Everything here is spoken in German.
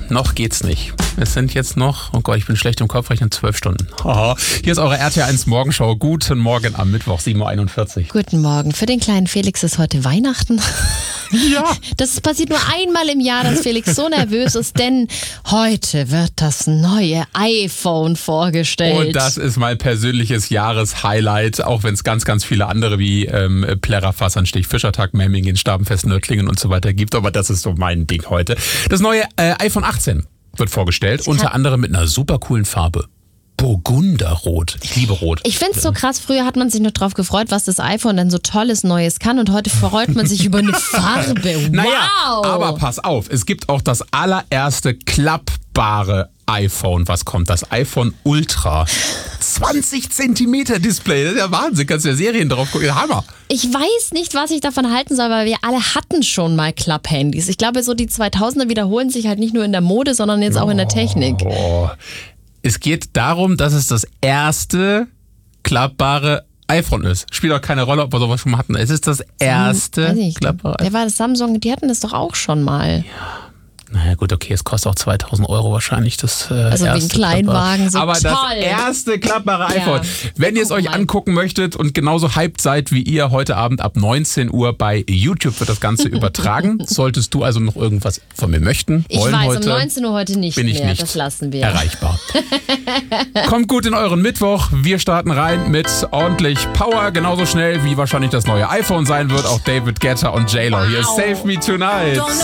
noch geht's nicht. Es sind jetzt noch, oh Gott, ich bin schlecht im Kopfrechnen, 12 Stunden. Haha. Hier ist eure RTL1 Morgenshow. Guten Morgen am Mittwoch, 7.41 Uhr. Guten Morgen. Für den kleinen Felix ist heute Weihnachten. Ja. Das passiert nur einmal im Jahr, dass Felix so nervös ist, denn heute wird das neue iPhone vorgestellt. Und das ist mein persönliches Jahreshighlight, auch wenn es ganz, ganz viele andere wie Plärrer, Fassernstich, Fischertag, Memmingen, Stabenfest, Nördlingen und so weiter gibt. Aber das ist so mein Ding heute. Das neue iPhone 18 wird vorgestellt, unter anderem mit einer super coolen Farbe. Burgunderrot. Ich liebe Rot. Ich finde es so krass, früher hat man sich nur drauf gefreut, was das iPhone denn so Tolles Neues kann und heute freut man sich über eine Farbe. Wow! Naja, aber pass auf, es gibt auch das allererste klappbare iPhone. Was kommt? Das iPhone Ultra. 20 Zentimeter Display. Das ist ja Wahnsinn. Kannst du ja Serien drauf gucken. Hammer. Ich weiß nicht, was ich davon halten soll, weil wir alle hatten schon mal Klapphandys. Ich glaube, so die 2000er wiederholen sich halt nicht nur in der Mode, sondern jetzt auch in der Technik. Es geht darum, dass es das erste klappbare iPhone ist. Spielt auch keine Rolle, ob wir sowas schon mal hatten. Es ist das erste klappbare iPhone. Der war das Samsung, die hatten das doch auch schon mal. Ja. Naja gut, okay, es kostet auch 2.000 € wahrscheinlich das also erste wie ein Kleinwagen, so aber toll. Das erste klappbare iPhone. Wenn ihr es euch angucken möchtet und genauso hyped seid wie ihr, heute Abend ab 19 Uhr bei YouTube wird das Ganze übertragen. Solltest du also noch irgendwas von mir möchten, ich wollen weiß, heute, um 19 Uhr heute nicht bin ich mehr, nicht das lassen wir. Erreichbar. Kommt gut in euren Mittwoch. Wir starten rein mit ordentlich Power, genauso schnell wie wahrscheinlich das neue iPhone sein wird. Auch David Guetta und J-Lo. Hier ist Save Me Tonight.